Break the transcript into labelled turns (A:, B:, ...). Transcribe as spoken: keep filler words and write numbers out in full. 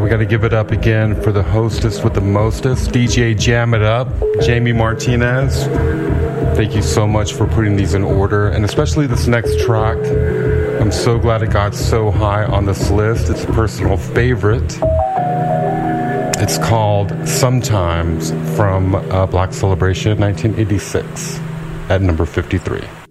A: we got to give it up again for the hostess with the mostest, D J Jam It Up, Jamie Martinez. Thank you so much for putting these in order, and especially this next track. I'm so glad it got so high on this list. It's a personal favorite. It's called Sometimes from uh, Black Celebration nineteen eighty-six at number fifty-three.